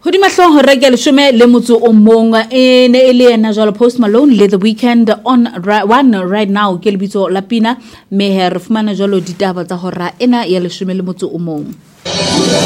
Hodima hlong hore ke leshome le motso o mong e ne e le ena jalo Post Malone le The Weekend on one right now ke lebitso la pina me re fumana jalo ditaba tsa hora ena ya leshome le motso o mong.